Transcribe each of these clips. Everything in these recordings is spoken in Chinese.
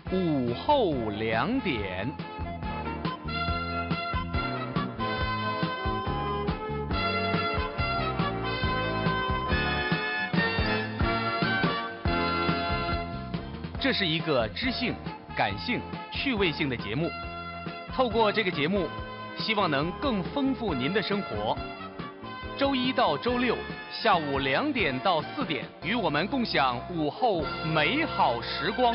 午后2点。这是一个知性、感性、趣味性的节目，透过这个节目，希望能更丰富您的生活。周一到周六下午2点到4点，与我们共享午后美好时光。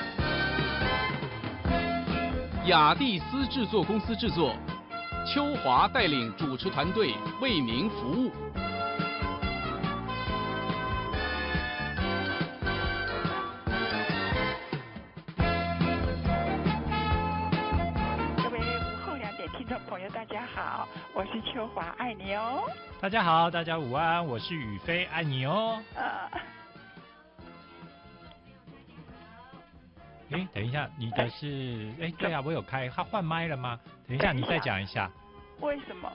雅蒂斯制作公司制作，邱华带领主持团队为您服务。 大家好，我是秋华，爱你哦。 大家好，大家午安，我是宇飞，爱你哦。等一下，你的是对啊，我有开，他换麦了吗？等一下，你再讲一下。 为什么？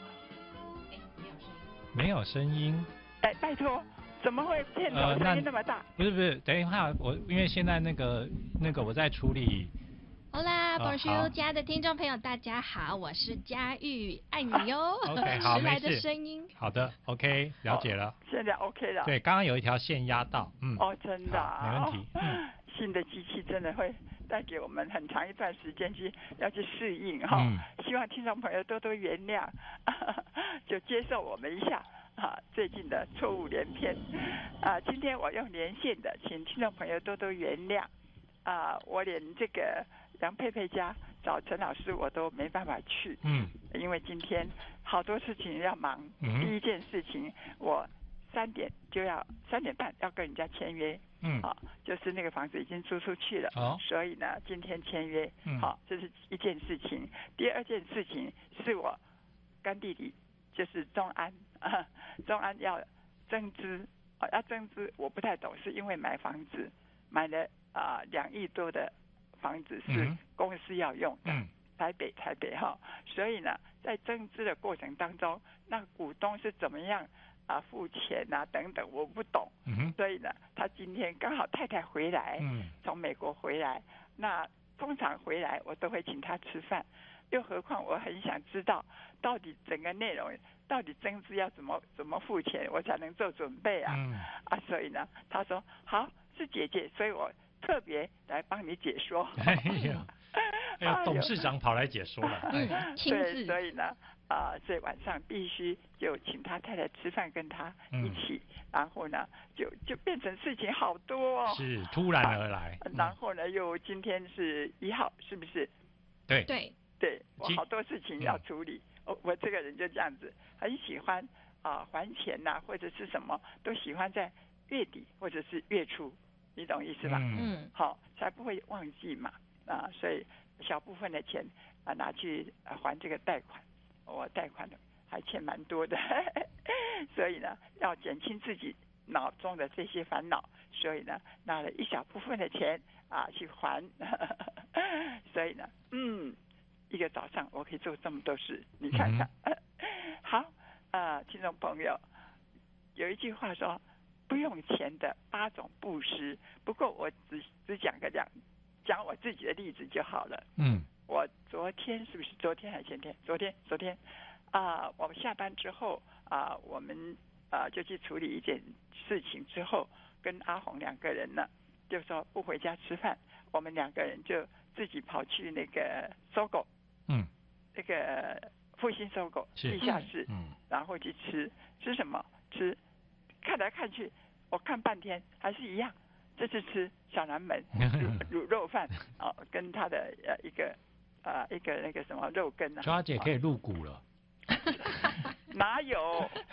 没有声音。 拜托，怎么会片头声音那么大？ 不是，等一下，因为现在那个我在处理。 Hola，Bonjour，家的听众朋友，大家好，我是佳玉，爱你哟。 OK， 好， 时来的声音。 好的 ，OK， 了解了。 现在 OK 了。 对，刚刚有一条线压到， 真的啊， 没问题。 新的机器真的会带给我们很长一段时间要去适应哈。希望听众朋友多多原谅，就接受我们一下。最近的错误连篇。今天我用连线的，请听众朋友多多原谅。我连这个杨佩佩家找陈老师我都没办法去，因为今天好多事情要忙。第一件事情，我3点半要跟人家签约，就是那个房子已经租出去了，所以呢，今天签约，这是一件事情。第二件事情是我干弟弟，就是中安要增资，要增资，我不太懂，是因为买房子买了2亿多的房子是公司要用的，台北哈，所以呢，在增资的过程当中，那股东是怎么样付钱等等，我不懂，所以呢，他今天刚好太太回来，从美国回来，那通常回来我都会请他吃饭，又何况我很想知道到底整个内容，到底增资要怎么付钱，我才能做准备所以呢，他说好，是姐姐，所以我特别来帮你解说。 董事长跑来解说了， 对，所以呢，所以晚上必须就请他太太吃饭，跟他一起，然后呢，就变成事情好多哦， 是突然而来。 然后呢，又今天是1号，是不是？ 对， 我好多事情要处理。我这个人就这样子，很喜欢还钱或者是什么，都喜欢在月底或者是月初。你懂意思吧？好，才不会忘记嘛。所以小部分的钱拿去还这个贷款，我贷款还欠蛮多的，所以呢，要减轻自己脑中的这些烦恼，所以呢，拿了一小部分的钱去还，所以呢，一个早上我可以做这么多事，你看看。好，听众朋友，有一句话说，不用钱的8种布施，不过我只讲讲我自己的例子就好了。我昨天是不是昨天还是前天？昨天我们下班之后我们就去处理一件事情之后，跟阿红2个人呢，就说不回家吃饭，我们2个人就自己跑去那个SOGO，那个复兴SOGO地下室，然后去吃什么？看来看去，我看半天还是一样。这次吃小南门卤肉饭跟他的一个那个什么肉羹抓姐可以入股了。 哪有？